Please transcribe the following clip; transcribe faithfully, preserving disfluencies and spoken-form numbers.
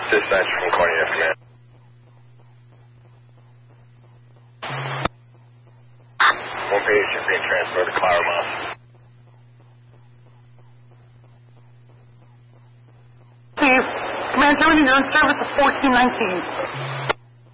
Dispatch from Cornea Command. One patient being transferred to Claremont. Steve, Command seventy-nine, service of fourteen nineteen.